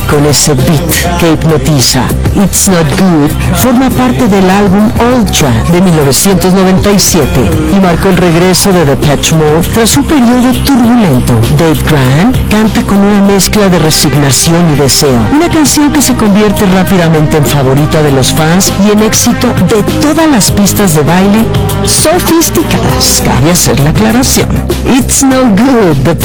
con ese beat que hipnotiza. It's Not Good forma parte del álbum Ultra de 1997 y marcó el regreso de Depeche Mode tras un periodo turbulento. Dave Grant canta con una mezcla de resignación y deseo, una canción que se convierte rápidamente en favorita de los fans y en éxito de todas las pistas de baile sofisticadas. Cabe hacer la aclaración. It's No Good, Depeche